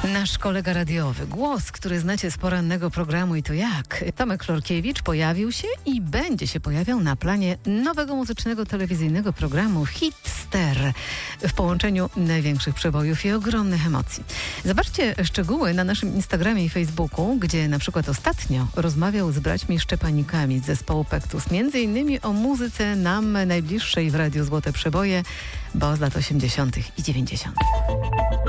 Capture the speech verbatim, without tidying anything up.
Nasz kolega radiowy, głos, który znacie z porannego programu I to jak. Tomek Florkiewicz pojawił się i będzie się pojawiał na planie nowego muzycznego telewizyjnego programu Hitster w połączeniu największych przebojów i ogromnych emocji. Zobaczcie szczegóły na naszym Instagramie i Facebooku, gdzie na przykład ostatnio rozmawiał z braćmi Szczepanikami z zespołu Pektus, między innymi o muzyce nam najbliższej w Radiu Złote Przeboje, bo z lat osiemdziesiątych i dziewięćdziesiątych